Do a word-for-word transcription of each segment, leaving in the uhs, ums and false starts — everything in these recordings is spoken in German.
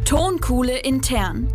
Tonkuhle intern.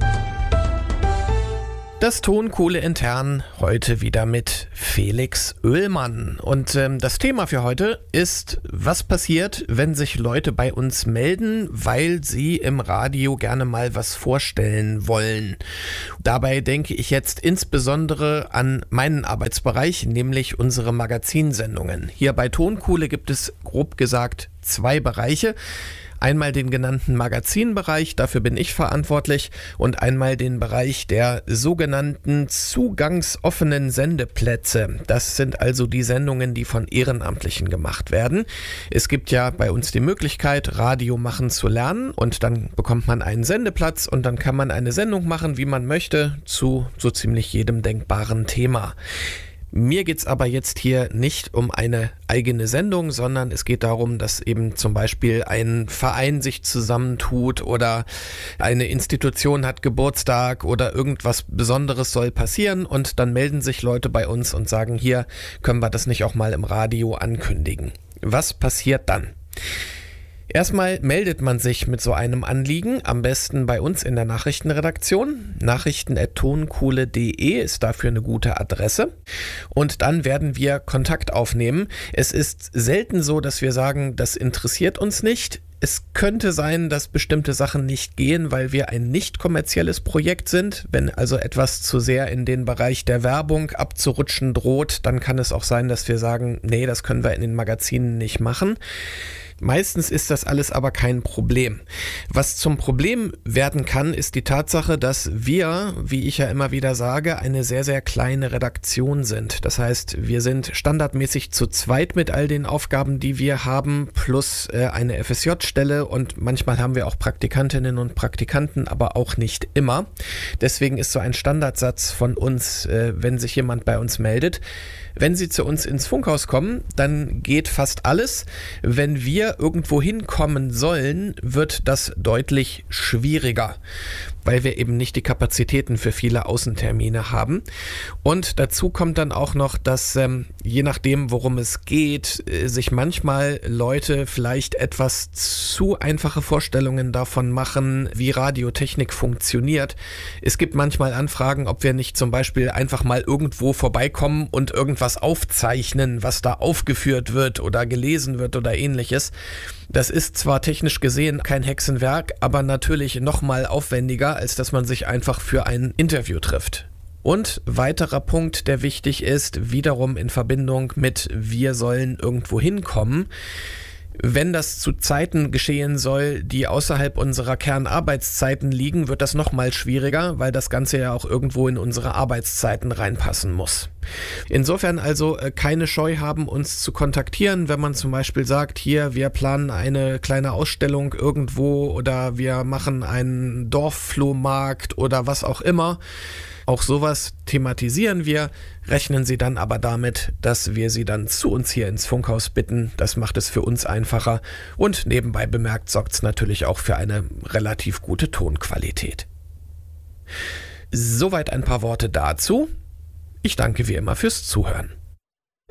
Das Tonkuhle intern heute wieder mit Felix Oehlmann. Und ähm, das Thema für heute ist, was passiert, wenn sich Leute bei uns melden, weil sie im Radio gerne mal was vorstellen wollen. Dabei denke ich jetzt insbesondere an meinen Arbeitsbereich, nämlich unsere Magazinsendungen. Hier bei Tonkuhle gibt es grob gesagt zwei Bereiche. Einmal den genannten Magazinbereich, dafür bin ich verantwortlich, und einmal den Bereich der sogenannten zugangsoffenen Sendeplätze. Das sind also die Sendungen, die von Ehrenamtlichen gemacht werden. Es gibt ja bei uns die Möglichkeit, Radio machen zu lernen, und dann bekommt man einen Sendeplatz und dann kann man eine Sendung machen, wie man möchte, zu so ziemlich jedem denkbaren Thema. Mir geht's aber jetzt hier nicht um eine eigene Sendung, sondern es geht darum, dass eben zum Beispiel ein Verein sich zusammentut oder eine Institution hat Geburtstag oder irgendwas Besonderes soll passieren, und dann melden sich Leute bei uns und sagen, hier können wir das nicht auch mal im Radio ankündigen. Was passiert dann? Erstmal meldet man sich mit so einem Anliegen, am besten bei uns in der Nachrichtenredaktion. nachrichten at tonkuhle punkt de ist dafür eine gute Adresse. Und dann werden wir Kontakt aufnehmen. Es ist selten so, dass wir sagen, das interessiert uns nicht. Es könnte sein, dass bestimmte Sachen nicht gehen, weil wir ein nicht kommerzielles Projekt sind. Wenn also etwas zu sehr in den Bereich der Werbung abzurutschen droht, dann kann es auch sein, dass wir sagen, nee, das können wir in den Magazinen nicht machen. Meistens ist das alles aber kein Problem. Was zum Problem werden kann, ist die Tatsache, dass wir, wie ich ja immer wieder sage, eine sehr, sehr kleine Redaktion sind. Das heißt, wir sind standardmäßig zu zweit mit all den Aufgaben, die wir haben, plus äh, eine F S J-Stelle, und manchmal haben wir auch Praktikantinnen und Praktikanten, aber auch nicht immer. Deswegen ist so ein Standardsatz von uns, äh, wenn sich jemand bei uns meldet: Wenn Sie zu uns ins Funkhaus kommen, dann geht fast alles. Wenn wir irgendwo hinkommen sollen, wird das deutlich schwieriger, weil wir eben nicht die Kapazitäten für viele Außentermine haben. Und dazu kommt dann auch noch, dass ähm, je nachdem, worum es geht, äh, sich manchmal Leute vielleicht etwas zu einfache Vorstellungen davon machen, wie Radiotechnik funktioniert. Es gibt manchmal Anfragen, ob wir nicht zum Beispiel einfach mal irgendwo vorbeikommen und irgendwas aufzeichnen, was da aufgeführt wird oder gelesen wird oder ähnliches. Das ist zwar technisch gesehen kein Hexenwerk, aber natürlich noch mal aufwendiger, als dass man sich einfach für ein Interview trifft. Und weiterer Punkt, der wichtig ist, wiederum in Verbindung mit wir sollen irgendwo hinkommen: Wenn das zu Zeiten geschehen soll, die außerhalb unserer Kernarbeitszeiten liegen, wird das nochmal schwieriger, weil das Ganze ja auch irgendwo in unsere Arbeitszeiten reinpassen muss. Insofern also keine Scheu haben, uns zu kontaktieren, wenn man zum Beispiel sagt, hier, wir planen eine kleine Ausstellung irgendwo oder wir machen einen Dorfflohmarkt oder was auch immer. Auch sowas thematisieren wir, rechnen Sie dann aber damit, dass wir Sie dann zu uns hier ins Funkhaus bitten. Das macht es für uns einfacher, und nebenbei bemerkt sorgt es natürlich auch für eine relativ gute Tonqualität. Soweit ein paar Worte dazu. Ich danke wie immer fürs Zuhören.